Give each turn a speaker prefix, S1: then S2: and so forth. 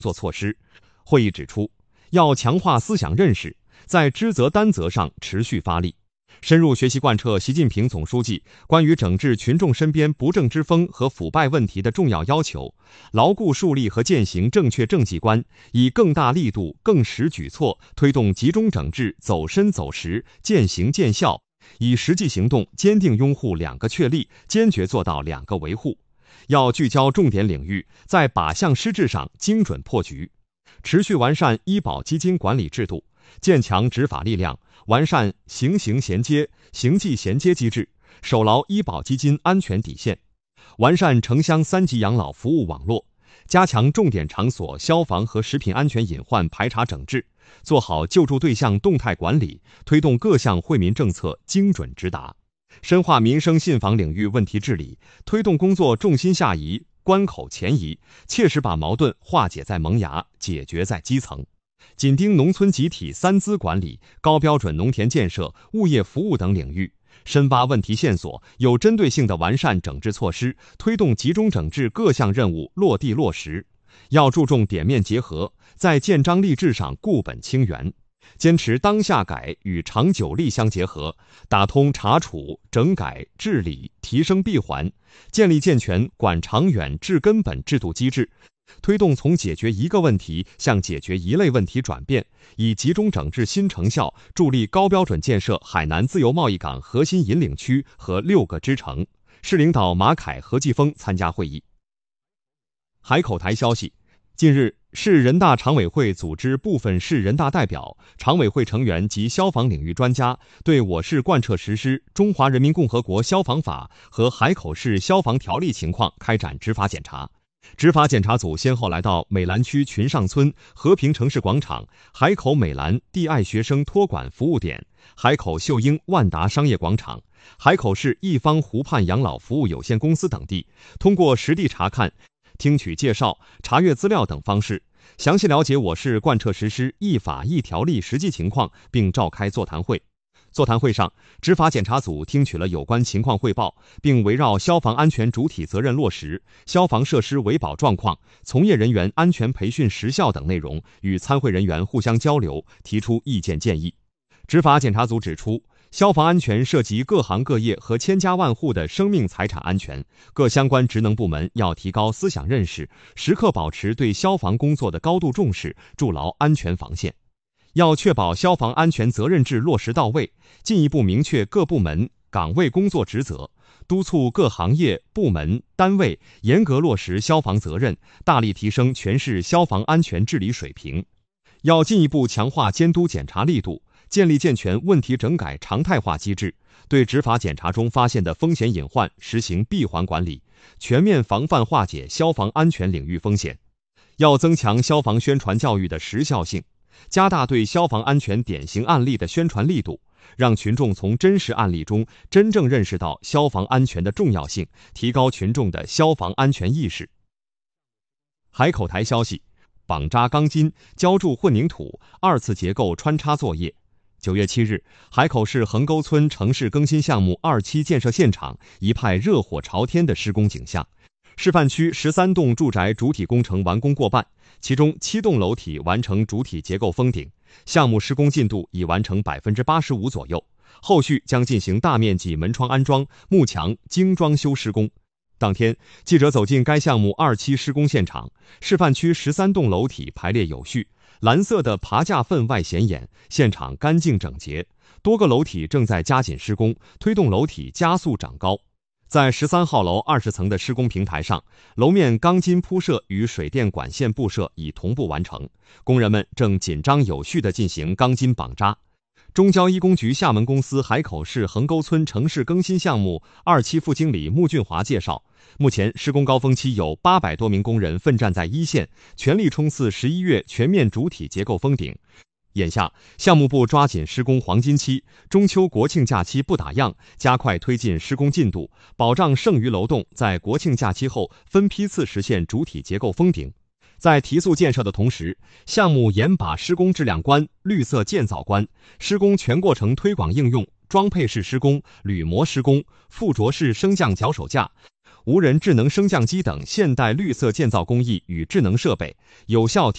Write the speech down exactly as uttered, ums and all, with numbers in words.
S1: 作措施。会议指出，要强化思想认识，在知责担责上持续发力，深入学习贯彻习近平总书记关于整治群众身边不正之风和腐败问题的重要要求，牢固树立和践行正确政绩观，以更大力度、更实举措推动集中整治走深走实、见行见效，以实际行动坚定拥护两个确立，坚决做到两个维护。要聚焦重点领域，在靶向施治上精准破局，持续完善医保基金管理制度，建强执法力量，完善刑刑衔接、刑纪衔接机制，守牢医保基金安全底线，完善城乡三级养老服务网络，加强重点场所消防和食品安全隐患排查整治，做好救助对象动态管理，推动各项惠民政策精准直达，深化民生信访领域问题治理，推动工作重心下移、关口前移，切实把矛盾化解在萌芽，解决在基层。紧盯农村集体三资管理、高标准农田建设、物业服务等领域，深挖问题线索，有针对性地完善整治措施，推动集中整治各项任务落地落实。要注重点面结合，在建章立制上固本清源，坚持当下改与长久立相结合，打通查处、整改、治理、提升闭环，建立健全管长远、治根本制度机制，推动从解决一个问题向解决一类问题转变，以集中整治新成效助力高标准建设海南自由贸易港核心引领区和六个支城。市领导马凯、何继峰参加会议。海口台消息，近日，市人大常委会组织部分市人大代表、常委会成员及消防领域专家对我市贯彻实施《中华人民共和国消防法》和海口市消防条例情况开展执法检查。执法检查组先后来到美兰区群上村、和平城市广场、海口美兰地爱学生托管服务点、海口秀英万达商业广场、海口市一方湖畔养老服务有限公司等地，通过实地查看、听取介绍、查阅资料等方式，详细了解我市贯彻实施一法一条例实际情况，并召开座谈会。座谈会上，执法检查组听取了有关情况汇报，并围绕消防安全主体责任落实、消防设施维保状况、从业人员安全培训实效等内容，与参会人员互相交流，提出意见建议。执法检查组指出，消防安全涉及各行各业和千家万户的生命财产安全，各相关职能部门要提高思想认识，时刻保持对消防工作的高度重视，筑牢安全防线。要确保消防安全责任制落实到位，进一步明确各部门岗位工作职责，督促各行业、部门、单位严格落实消防责任，大力提升全市消防安全治理水平。要进一步强化监督检查力度，建立健全问题整改常态化机制，对执法检查中发现的风险隐患实行闭环管理，全面防范化解消防安全领域风险。要增强消防宣传教育的时效性，加大对消防安全典型案例的宣传力度，让群众从真实案例中真正认识到消防安全的重要性，提高群众的消防安全意识。海口台消息，绑扎钢筋、浇筑混凝土二次结构穿插作业。九月七日，海口市横沟村城市更新项目二期建设现场一派热火朝天的施工景象。示范区十三栋住宅主体工程完工过半，其中七栋楼体完成主体结构封顶，项目施工进度已完成百分之八十五左右。后续将进行大面积门窗安装、幕墙精装修施工。当天，记者走进该项目二期施工现场，示范区十三栋楼体排列有序，蓝色的爬架分外显眼，现场干净整洁。多个楼体正在加紧施工，推动楼体加速长高。在十三号楼二十层的施工平台上，楼面钢筋铺设与水电管线布设已同步完成，工人们正紧张有序地进行钢筋绑扎。中交一工局厦门公司海口市横沟村城市更新项目二期副经理穆俊华介绍，目前施工高峰期有八百多名工人奋战在一线，全力冲刺十一月全面主体结构封顶。眼下，项目部抓紧施工黄金期，中秋国庆假期不打烊，加快推进施工进度，保障剩余楼栋在国庆假期后分批次实现主体结构封顶。在提速建设的同时，项目严把施工质量关、绿色建造关，施工全过程推广应用装配式施工、铝模施工、附着式升降脚手架、无人智能升降机等现代绿色建造工艺与智能设备，有效提